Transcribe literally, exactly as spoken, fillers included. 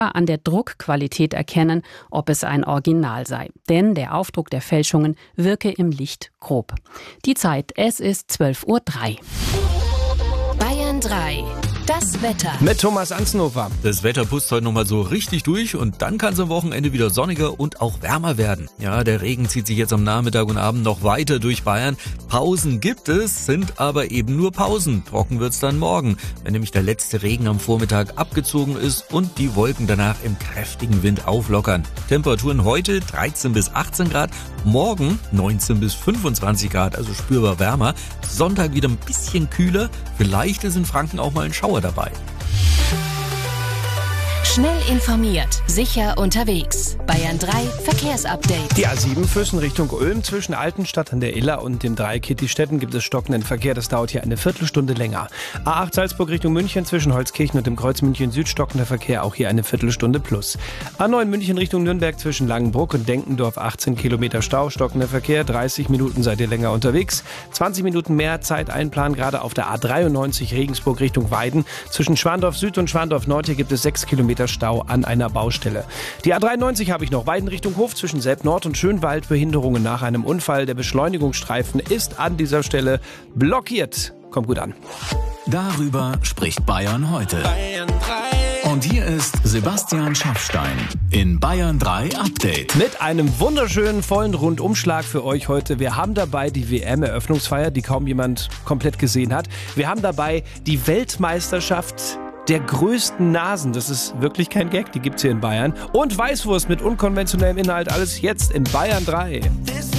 an der Druckqualität erkennen, ob es ein Original sei. Denn der Aufdruck der Fälschungen wirke im Licht grob. Die Zeit, es ist zwölf Uhr drei. Bayern drei. Das Wetter. Mit Thomas Anzenhofer. Das Wetter pusst heute nochmal so richtig durch und dann kann es am Wochenende wieder sonniger und auch wärmer werden. Ja, der Regen zieht sich jetzt am Nachmittag und Abend noch weiter durch Bayern. Pausen gibt es, sind aber eben nur Pausen. Trocken wird's dann morgen, wenn nämlich der letzte Regen am Vormittag abgezogen ist und die Wolken danach im kräftigen Wind auflockern. Temperaturen heute dreizehn bis achtzehn Grad, morgen neunzehn bis fünfundzwanzig Grad, also spürbar wärmer. Sonntag wieder ein bisschen kühler, vielleicht ist in Franken auch mal ein Schauer dabei. Schnell informiert, sicher unterwegs. Bayern drei Verkehrsupdate. Die A sieben Füssen Richtung Ulm zwischen Altenstadt an der Iller und dem Dreieck Kittistetten gibt es stockenden Verkehr. Das dauert hier eine Viertelstunde länger. A acht Salzburg Richtung München zwischen Holzkirchen und dem Kreuz München Süd stockender Verkehr, auch hier eine Viertelstunde plus. A neun München Richtung Nürnberg zwischen Langenbruck und Denkendorf achtzehn Kilometer Stau, stockender Verkehr, dreißig Minuten seid ihr länger unterwegs. zwanzig Minuten mehr Zeit einplanen, gerade auf der A dreiundneunzig Regensburg Richtung Weiden. Zwischen Schwandorf Süd und Schwandorf Nord hier gibt es sechs Kilometer Stau an einer Baustelle. Die A dreiundneunzig habe ich noch. Weiden Richtung Hof zwischen Selb Nord und Schönwald. Behinderungen nach einem Unfall. Der Beschleunigungsstreifen ist an dieser Stelle blockiert. Kommt gut an. Darüber spricht Bayern heute. Bayern drei. Und hier ist Sebastian Schaffstein in Bayern drei Update. Mit einem wunderschönen, vollen Rundumschlag für euch heute. Wir haben dabei die W M-Eröffnungsfeier, die kaum jemand komplett gesehen hat. Wir haben dabei die Weltmeisterschaft der größten Nasen. Das ist wirklich kein Gag, die gibt's hier in Bayern. Und Weißwurst mit unkonventionellem Inhalt. Alles jetzt in Bayern drei.